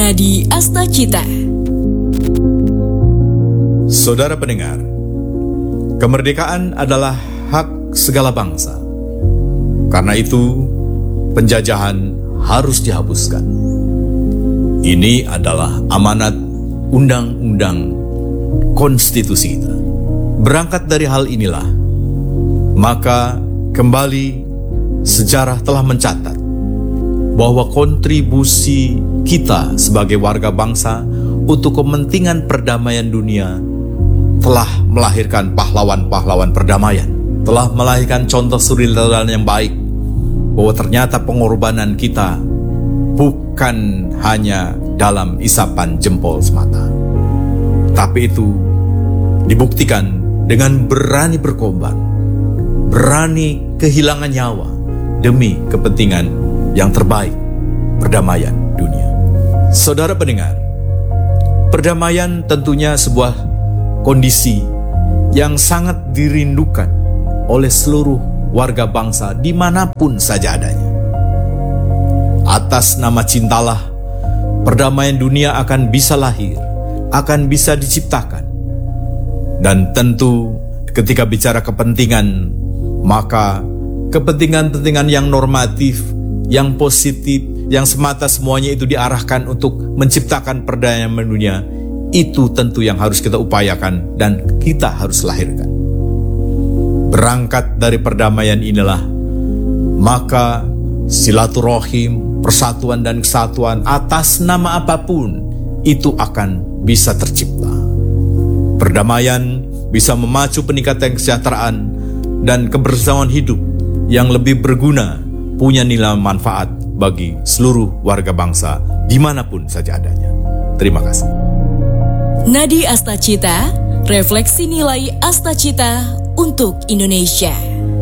Nadi Astacita. Saudara pendengar, kemerdekaan adalah hak segala bangsa. Karena itu, penjajahan harus dihapuskan. Ini adalah amanat undang-undang konstitusi kita. Berangkat dari hal inilah, maka kembali sejarah telah mencatat bahwa kontribusi kita sebagai warga bangsa untuk kepentingan perdamaian dunia telah melahirkan pahlawan-pahlawan perdamaian, telah melahirkan contoh suri teladan yang baik, bahwa ternyata pengorbanan kita bukan hanya dalam isapan jempol semata, tapi itu dibuktikan dengan berani berkorban, berani kehilangan nyawa demi kepentingan yang terbaik, perdamaian dunia. Saudara pendengar, perdamaian tentunya sebuah kondisi yang sangat dirindukan oleh seluruh warga bangsa dimanapun saja adanya. Atas nama cintalah, perdamaian dunia akan bisa lahir, akan bisa diciptakan. Dan tentu ketika bicara kepentingan, maka kepentingan-kepentingan yang normatif, yang positif, yang semata semuanya itu diarahkan untuk menciptakan perdamaian dunia, itu tentu yang harus kita upayakan dan kita harus lahirkan. Berangkat dari perdamaian inilah, maka silaturahim, persatuan dan kesatuan atas nama apapun itu akan bisa tercipta. Perdamaian bisa memacu peningkatan kesejahteraan dan kebersamaan hidup yang lebih berguna, punya nilai manfaat bagi seluruh warga bangsa dimanapun saja adanya. Terima kasih. Nadi Astacita, refleksi nilai Astacita untuk Indonesia.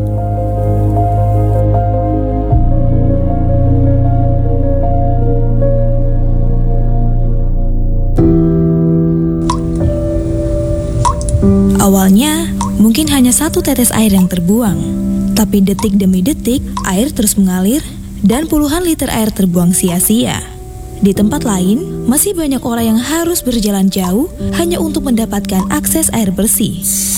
Awalnya, mungkin hanya satu tetes air yang terbuang, tapi detik demi detik, air terus mengalir dan puluhan liter air terbuang sia-sia. Di tempat lain, masih banyak orang yang harus berjalan jauh hanya untuk mendapatkan akses air bersih.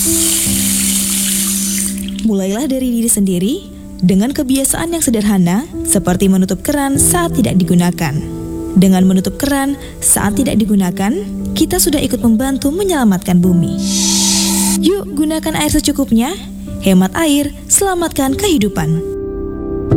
Mulailah dari diri sendiri dengan kebiasaan yang sederhana seperti menutup keran saat tidak digunakan. Dengan menutup keran saat tidak digunakan, kita sudah ikut membantu menyelamatkan bumi. Yuk gunakan air secukupnya, hemat air, selamatkan kehidupan.